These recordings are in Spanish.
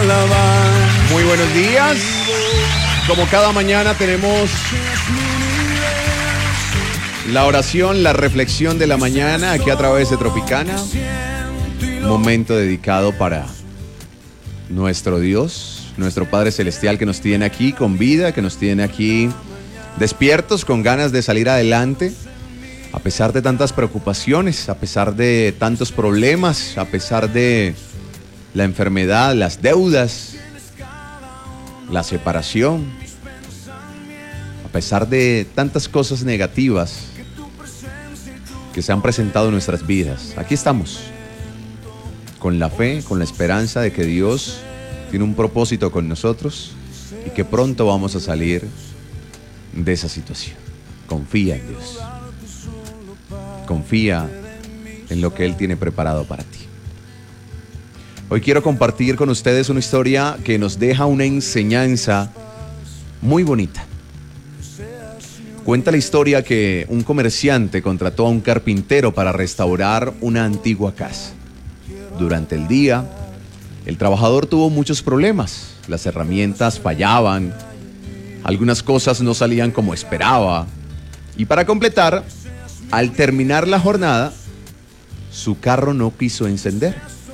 Muy buenos días. Como cada mañana tenemos la oración, la reflexión de la mañana aquí a través de Tropicana. Momento dedicado para nuestro Dios, nuestro Padre Celestial que nos tiene aquí con vida, que nos tiene aquí despiertos, con ganas de salir adelante. A pesar de tantas preocupaciones, a pesar de tantos problemas, a pesar de la enfermedad, las deudas, la separación, a pesar de tantas cosas negativas que se han presentado en nuestras vidas, aquí estamos, con la fe, con la esperanza de que Dios tiene un propósito con nosotros y que pronto vamos a salir de esa situación. Confía en Dios. Confía en lo que Él tiene preparado para ti. Hoy quiero compartir con ustedes una historia que nos deja una enseñanza muy bonita. Cuenta la historia que un comerciante contrató a un carpintero para restaurar una antigua casa. Durante el día, el trabajador tuvo muchos problemas. Las herramientas fallaban, algunas cosas no salían como esperaba. Y para completar, al terminar la jornada, su carro no quiso encender.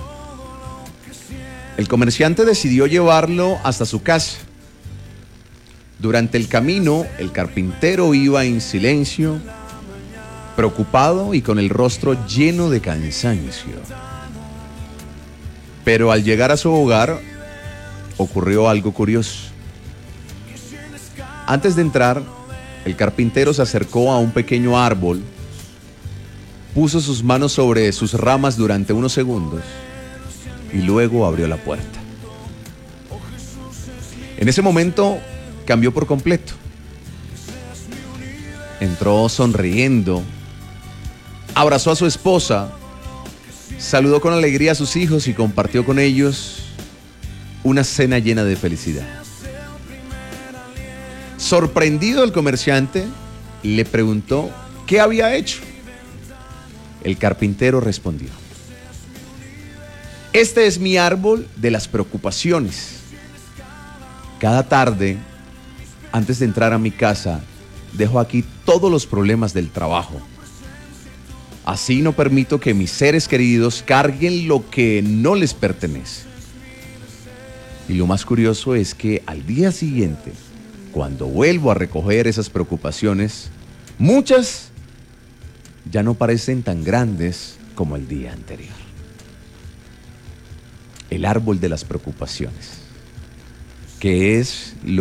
El comerciante decidió llevarlo hasta su casa. Durante el camino, el carpintero iba en silencio, preocupado y con el rostro lleno de cansancio. Pero al llegar a su hogar, ocurrió algo curioso. Antes de entrar, el carpintero se acercó a un pequeño árbol, puso sus manos sobre sus ramas durante unos segundos y luego abrió la puerta. En ese momento cambió por completo. Entró sonriendo, abrazó a su esposa, saludó con alegría a sus hijos y compartió con ellos una cena llena de felicidad. Sorprendido el comerciante, le preguntó qué había hecho. El carpintero respondió: este es mi árbol de las preocupaciones. Cada tarde, antes de entrar a mi casa, dejo aquí todos los problemas del trabajo. Así no permito que mis seres queridos carguen lo que no les pertenece. Y lo más curioso es que al día siguiente, cuando vuelvo a recoger esas preocupaciones, muchas ya no parecen tan grandes como el día anterior. El árbol de las preocupaciones, que es lo